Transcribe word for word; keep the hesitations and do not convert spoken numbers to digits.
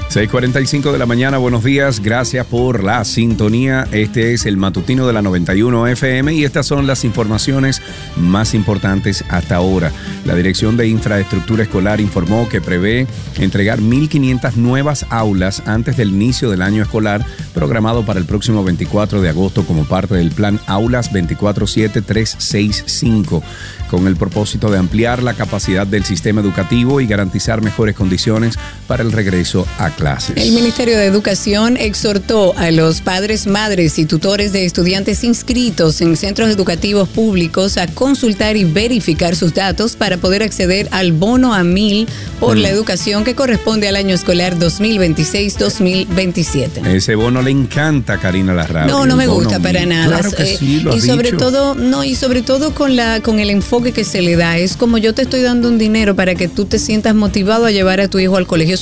seis cuarenta y cinco de la mañana, buenos días, gracias por la sintonía. Este es el matutino de la noventa y uno F M y estas son las informaciones más importantes hasta ahora. La Dirección de Infraestructura Escolar informó que prevé entregar mil quinientas nuevas aulas antes del inicio del año escolar, programado para el próximo veinticuatro de agosto como parte del plan Aulas veinticuatro siete trescientos sesenta y cinco, con el propósito de ampliar la capacidad del sistema educativo y garantizar mejores condiciones para el regreso a clases. El Ministerio de Educación exhortó a los padres, madres y tutores de estudiantes inscritos en centros educativos públicos a consultar y verificar sus datos para poder acceder al bono a mil por mm. la educación que corresponde al año escolar dos mil veintiséis dos mil veintisiete. Ese bono le encanta a Karina Larrauri. No, no me gusta para mil. nada. Claro que sí, lo y has sobre dicho. todo, no, y sobre todo con la con el enfoque que se le da. Es como yo te estoy dando un dinero para que tú te sientas motivado a llevar a tu hijo al colegio.